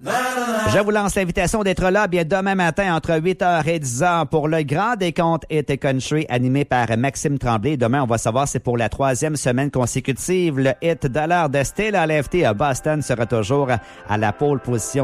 Je vous lance l'invitation d'être là bien demain matin entre 8h et 10h pour le Grand Décompte Hit Country animé par Maxime Tremblay. Demain, on va savoir si pour la 3e semaine consécutive, le hit de l'heure de Still à l'FT à Boston sera toujours à la pole position.